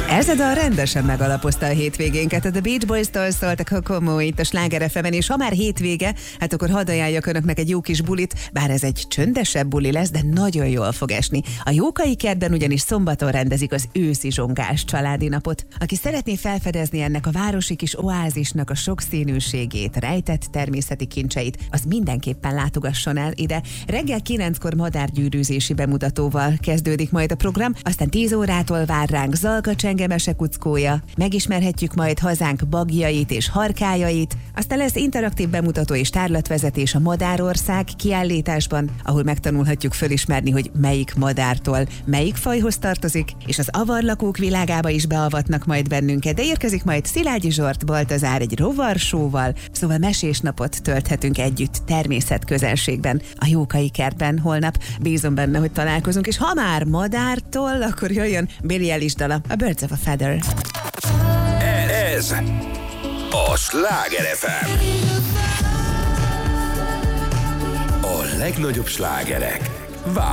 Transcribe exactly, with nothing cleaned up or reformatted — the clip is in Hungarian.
Ez a dal rendesen megalapozta a hétvégénket. A The Beach Boys-tól szólt a Kokomo itt a Sláger ef emen, és ha már hétvége, hát akkor hadd ajánljak önöknek egy jó kis bulit, bár ez egy csöndesebb buli lesz, de nagyon jól fog esni. A Jókai kertben ugyanis szombaton rendezik az őszi zsongás családi napot. Aki szeretné felfedezni ennek a városi kis oázisnak a sokszínűségét, rejtett természeti kincseit, az mindenképpen látogasson el ide. Reggel kilenckor madárgyűrűzési bemutatóval kezdődik majd a program, aztán tíz órától vár ránk Zalkacsenge mesekuckója, megismerhetjük majd hazánk bagjait és harkájait, aztán lesz interaktív bemutató és tárlatvezetés a Madárország kiállításban, ahol megtanulhatjuk fölismerni, hogy melyik madártól melyik fajhoz tartozik, és az avarlakók világába is beavatnak majd bennünket, de érkezik majd Szilágyi Zsort Baltazár egy rovarsóval, szóval mesés napot tölthetünk együtt természetközelségben a Jókai kertben holnap. Bízom benne, hogy találkozunk, és ha már madártól, akkor jöjjön Billie Eilish dala, a Birds of a Feather. Ez a Sláger ef em. A legnagyobb slágerek